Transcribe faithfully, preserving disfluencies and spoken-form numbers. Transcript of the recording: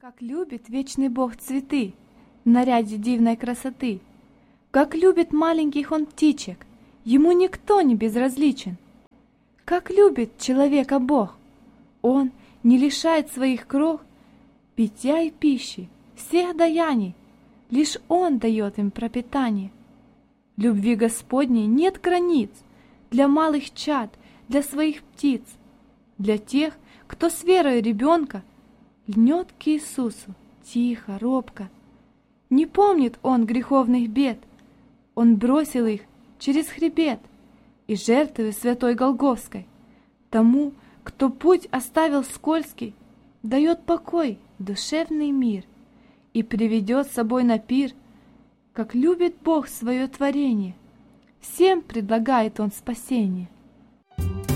Как любит вечный Бог цветы в наряде дивной красоты, как любит маленьких Он птичек, Ему никто не безразличен. Как любит человека Бог, Он не лишает своих крох питья и пищи, всех даяний, лишь Он дает им пропитание. В любви Господней нет границ для малых чад, для своих птиц, для тех, кто с верой ребенка льнет к Иисусу тихо, робко. Не помнит Он греховных бед, Он бросил их через хребет и жертвы святой Голгофской тому, кто путь оставил скользкий, дает покой, душевный мир и приведет с собой на пир, как любит Бог свое творение. Всем предлагает Он спасение.